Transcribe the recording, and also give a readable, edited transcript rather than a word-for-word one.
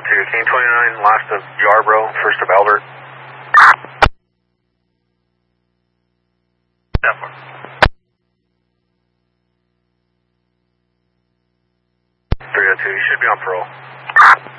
302, King 29, last of Yarborough, first of Albert. 302, you should be on parole.